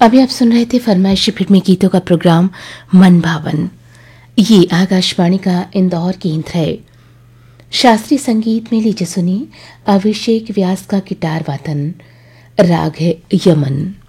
अभी आप सुन रहे थे फरमाइशी फिल्मी गीतों का प्रोग्राम मन भावन। ये आकाशवाणी का इंदौर केंद्र है। शास्त्रीय संगीत में लीजिए सुनिए अभिषेक व्यास का गिटार वादन। राग है यमन।